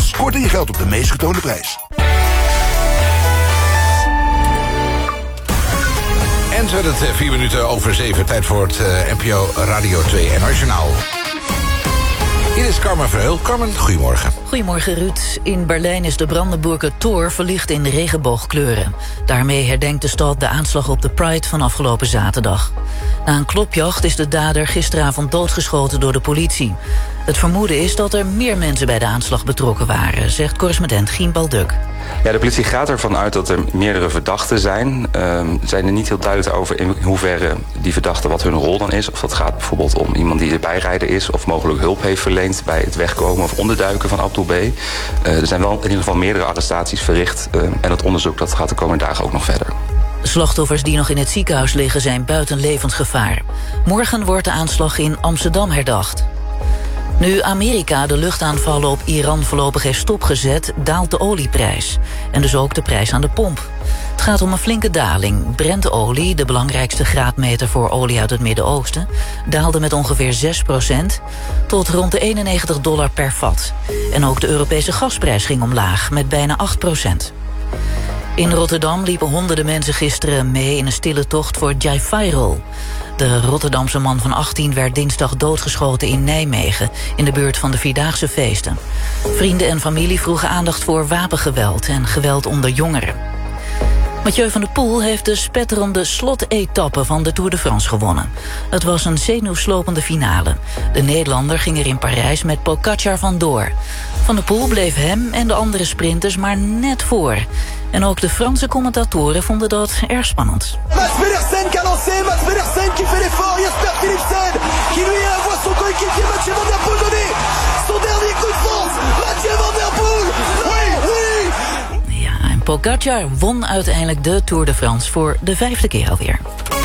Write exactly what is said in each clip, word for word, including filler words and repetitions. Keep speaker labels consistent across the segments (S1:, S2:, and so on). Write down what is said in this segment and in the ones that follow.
S1: Plus. Korting je geld op de meest getoonde prijs.
S2: En zo het vier minuten over zeven. Tijd voor het uh, N P O Radio twee N L Journaal. Hier is Carmen Verheul. Carmen, goedemorgen.
S3: Goedemorgen, Ruud. In Berlijn is de Brandenburger Tor verlicht in regenboogkleuren. Daarmee herdenkt de stad de aanslag op de Pride van afgelopen zaterdag. Na een klopjacht is de dader gisteravond doodgeschoten door de politie. Het vermoeden is dat er meer mensen bij de aanslag betrokken waren, zegt correspondent Gien Balduk.
S4: Ja, de politie gaat ervan uit dat er meerdere verdachten zijn. Uh, zijn er niet heel duidelijk over in hoeverre die verdachten wat hun rol dan is. Of dat gaat bijvoorbeeld om iemand die de bijrijder is of mogelijk hulp heeft verleend bij het wegkomen of onderduiken van Abdul B. Uh, er zijn wel in ieder geval meerdere arrestaties verricht. Uh, en het onderzoek dat gaat de komende dagen ook nog verder.
S3: Slachtoffers die nog in het ziekenhuis liggen zijn buiten levensgevaar. Morgen wordt de aanslag in Amsterdam herdacht. Nu Amerika de luchtaanvallen op Iran voorlopig heeft stopgezet, daalt de olieprijs. En dus ook de prijs aan de pomp. Het gaat om een flinke daling. Brentolie, de belangrijkste graadmeter voor olie uit het Midden-Oosten, daalde met ongeveer zes procent tot rond de eenennegentig dollar per vat. En ook de Europese gasprijs ging omlaag met bijna acht procent. In Rotterdam liepen honderden mensen gisteren mee in een stille tocht voor Jai Viral. De Rotterdamse man van achttien werd dinsdag doodgeschoten in Nijmegen, in de buurt van de Vierdaagse feesten. Vrienden en familie vroegen aandacht voor wapengeweld en geweld onder jongeren. Mathieu van der Poel heeft de spetterende slotetappe van de Tour de France gewonnen. Het was een zenuwslopende finale. De Nederlander ging er in Parijs met Pogačar vandoor. Van der Poel bleef hem en de andere sprinters maar net voor. En ook de Franse commentatoren vonden dat erg spannend.
S5: Mats Pedersen qui a lancé, Mats Pedersen qui fait l'effort, Jasper Philipsen qui lui envoie son coéquipier Mathieu van der Poel donner son dernier coup de France. Mathieu van der Poel, oui, oui.
S3: Ja, en Pogačar won uiteindelijk de Tour de France voor de vijfde keer alweer.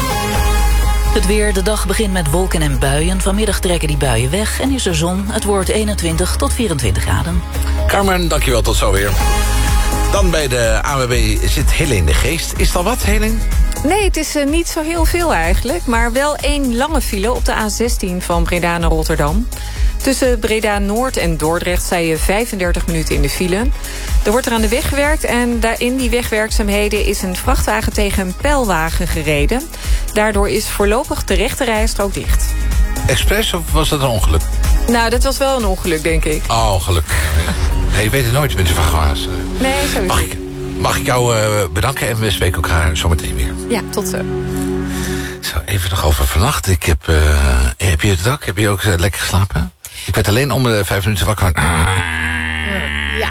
S3: Het weer, de dag begint met wolken en buien. Vanmiddag trekken die buien weg en is er zon. Het wordt eenentwintig tot vierentwintig graden.
S2: Carmen, dankjewel, tot zo weer. Dan bij de A W B zit Helene de Geest. Is dat wat, Helene?
S6: Nee, het is uh, niet zo heel veel eigenlijk. Maar wel één lange file op de A zestien van Breda naar Rotterdam. Tussen Breda-Noord en Dordrecht sta je vijfendertig minuten in de file. Er wordt er aan de weg gewerkt en in die wegwerkzaamheden is een vrachtwagen tegen een pijlwagen gereden. Daardoor is voorlopig de rechte rijstrook dicht.
S2: Expres of was dat een ongeluk?
S6: Nou, dat was wel een ongeluk, denk ik.
S2: Oh, gelukkig. Nee, je weet het nooit met de vrachtwagens.
S6: Nee, zo is
S2: mag ik, mag ik jou uh, bedanken en we spreken elkaar zometeen weer.
S6: Ja, tot zo.
S2: Zo, even nog over vannacht. Ik heb, uh, heb je het dak? Heb je ook uh, lekker geslapen? Ik werd alleen om de vijf minuten wakker.
S7: Ja.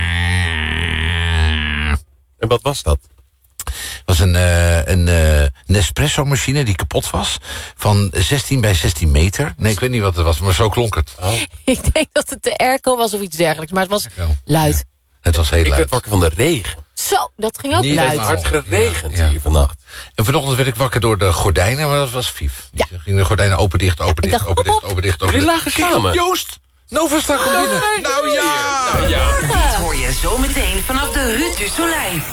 S7: En wat was dat?
S2: Het was een, uh, een uh, Nespresso-machine die kapot was. Van zestien bij zestien meter. Nee, ik weet niet wat het was, maar zo klonk het. Oh.
S8: Ik denk dat het de airco was of iets dergelijks. Maar het was
S2: Airco.
S8: luid.
S2: Ja, het was heel
S7: ik
S2: luid.
S7: werd wakker van de regen.
S8: Zo, dat ging ook
S2: Niet
S8: luid.
S7: Het heeft hard geregend
S2: Ja, ja.
S7: hier vannacht.
S2: En vanochtend werd ik wakker door de gordijnen, maar dat was Vief.
S8: Ja.
S2: Die gingen de gordijnen open, dicht, open, dicht,
S8: dacht,
S2: open, dicht,
S8: op, op.
S2: open, dicht, open,
S7: Jullie
S2: dicht.
S7: lagen samen.
S2: Joost! Nova staat komt binnen. Nou ja!
S7: Nou ja.
S9: Dit hoor je zometeen vanaf de Rue du Soleil.